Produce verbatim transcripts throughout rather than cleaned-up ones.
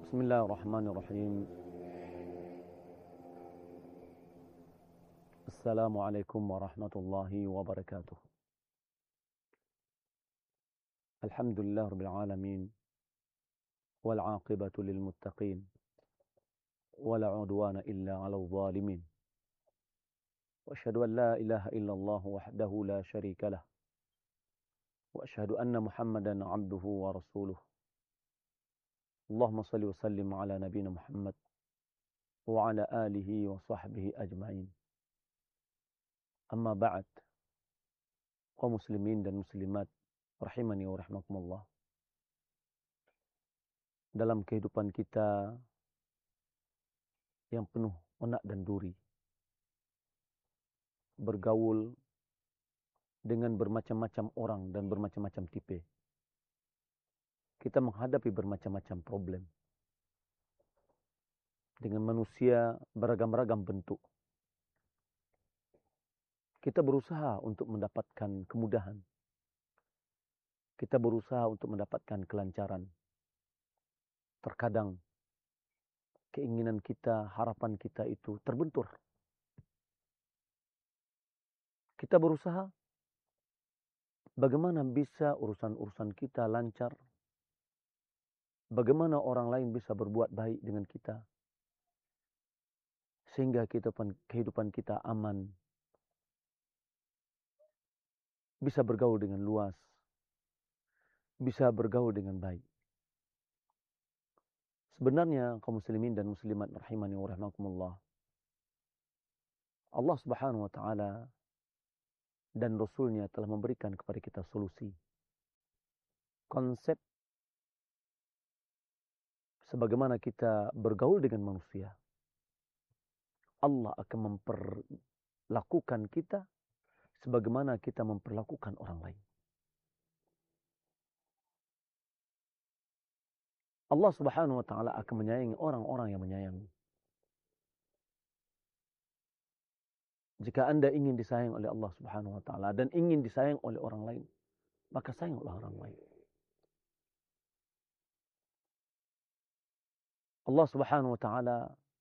Bismillahirrahmanirrahim. Assalamualaikum warahmatullahi wabarakatuh. Alhamdulillah rabbil alamin. Wal aqibatu lil muttaqin. Wala udwana illa 'alal zalimin. Wa asyhadu an la ilaha illallah wahdahu la syarika lah. Wa asyhadu anna Muhammadan 'abduhu wa rasuluh. Allahumma shalli wa sallim ala nabiyyina Muhammad wa ala alihi wa sahbihi ajma'in. Amma ba'd. Kaum muslimin dan muslimat rahimani wa rahmakumullah. Dalam kehidupan kita yang penuh onak dan duri, bergaul dengan bermacam-macam orang dan bermacam-macam tipe, kita menghadapi bermacam-macam problem dengan manusia beragam-ragam bentuk. Kita berusaha untuk mendapatkan kemudahan. Kita berusaha untuk mendapatkan kelancaran. Terkadang keinginan kita, harapan kita itu terbentur. Kita berusaha bagaimana bisa urusan-urusan kita lancar. Bagaimana orang lain bisa berbuat baik dengan kita. Sehingga kehidupan, kehidupan kita aman. Bisa bergaul dengan luas. Bisa bergaul dengan baik. Sebenarnya kaum muslimin dan muslimat rahimani wa rahmakumullah, Allah Subhanahu wa taala dan Rasulnya telah memberikan kepada kita solusi. Konsep sebagaimana kita bergaul dengan manusia, Allah akan memperlakukan kita sebagaimana kita memperlakukan orang lain. Allah Subhanahu wa taala akan menyayangi orang-orang yang menyayangi. Jika Anda ingin disayang oleh Allah Subhanahu wa taala dan ingin disayang oleh orang lain, maka sayanglah orang lain. Allah Subhanahu wa taala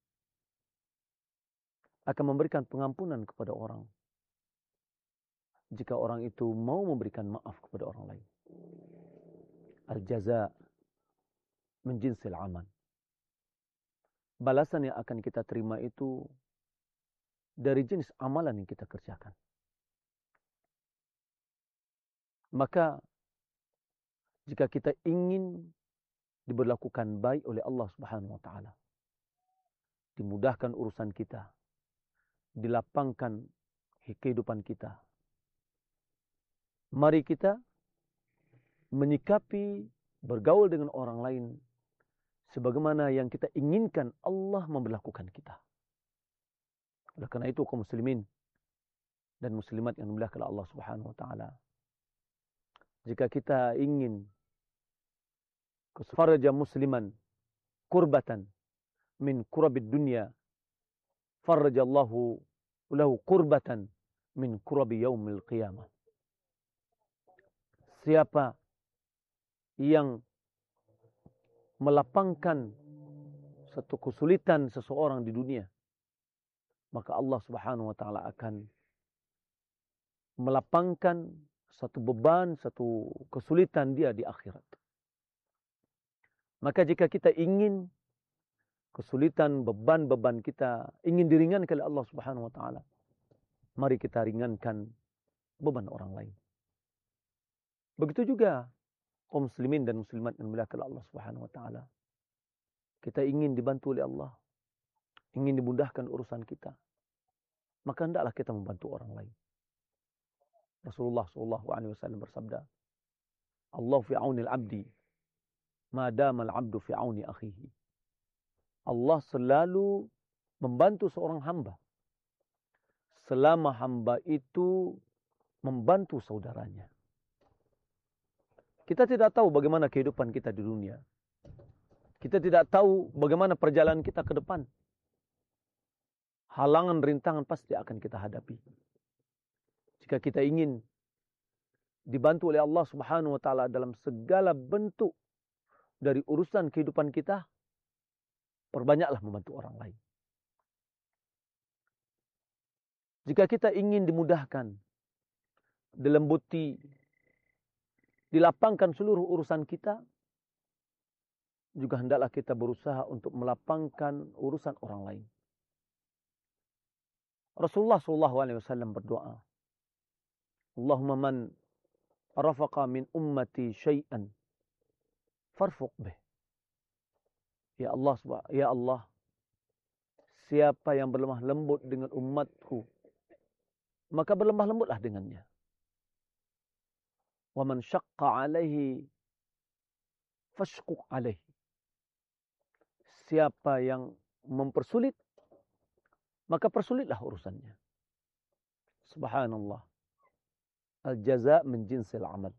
akan memberikan pengampunan kepada orang jika orang itu mau memberikan maaf kepada orang lain. Al-jaza min jinsil amal. Balasan yang akan kita terima itu dari jenis amalan yang kita kerjakan. Maka jika kita ingin diberlakukan baik oleh Allah Subhanahu wa taala, dimudahkan urusan kita, dilapangkan kehidupan kita, mari kita menyikapi bergaul dengan orang lain sebagaimana yang kita inginkan Allah memberlakukan kita. Oleh karena itu kaum muslimin dan muslimat yang dimuliakan Allah Subhanahu wa taala, jika kita ingin faraja musliman kurbatan min kurabid dunya, farajallahu lahu kurbatan min kurabi yaumil qiyamah. Siapa yang melapangkan satu kesulitan seseorang di dunia, maka Allah Subhanahu wa taala akan melapangkan satu beban, satu kesulitan dia di akhirat. Maka jika kita ingin kesulitan, beban-beban kita ingin diringankan oleh Allah Subhanahu wa taala, mari kita ringankan beban orang lain. Begitu juga kaum muslimin dan muslimat yang dimuliakan Allah Subhanahu wa taala. Kita ingin dibantu oleh Allah, ingin dimudahkan urusan kita, maka hendaklah kita membantu orang lain. Rasulullah sallallahu alaihi wasallam bersabda, Allah fi aunil abdi ma dama al-'abdu fi auni akhihi. Allah selalu membantu seorang hamba selama hamba itu membantu saudaranya. Kita tidak tahu bagaimana kehidupan kita di dunia. Kita tidak tahu bagaimana perjalanan kita ke depan. Halangan, rintangan pasti akan kita hadapi. Jika kita ingin dibantu oleh Allah Subhanahu wa taala dalam segala bentuk dari urusan kehidupan kita, perbanyaklah membantu orang lain. Jika kita ingin dimudahkan, dilembuti, dilapangkan seluruh urusan kita, juga hendaklah kita berusaha untuk melapangkan urusan orang lain. Rasulullah sallallahu alaihi wasallam berdoa, Allahumma man rafaqa min ummati syai'an farfuq bih. Ya Allah, ya Allah, siapa yang berlemah lembut dengan umatku, maka berlemah lembutlah dengannya. Wa man syaqqa alaihi fashquq alaihi. Siapa yang mempersulit, maka persulitlah urusannya. Subhanallah. Al-jaza' min jinsil amal.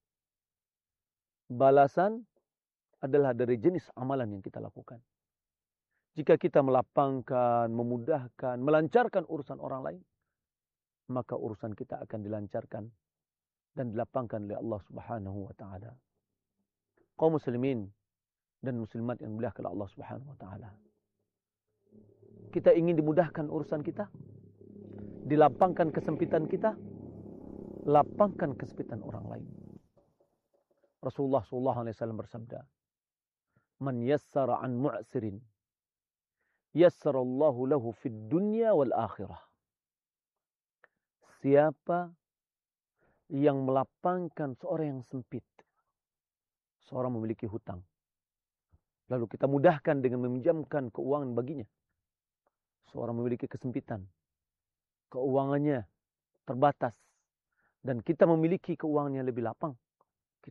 Balasan adalah dari jenis amalan yang kita lakukan. Jika kita melapangkan, memudahkan, melancarkan urusan orang lain, maka urusan kita akan dilancarkan dan dilapangkan oleh Allah Subhanahu wa taala. Kaum muslimin dan muslimat yang dimuliakan oleh Allah Subhanahu wa taala. Kita ingin dimudahkan urusan kita, dilapangkan kesempitan kita, lapangkan kesempitan orang lain. Rasulullah sallallahu alaihi wasallam bersabda, "Man yassara an mu'sirin, yassarallahu lahu fid dunya wal akhirah." Siapa yang melapangkan seorang yang sempit, seorang memiliki hutang, lalu kita mudahkan dengan meminjamkan keuangan baginya. Seorang memiliki kesempitan, keuangannya terbatas, dan kita memiliki keuangan yang lebih lapang.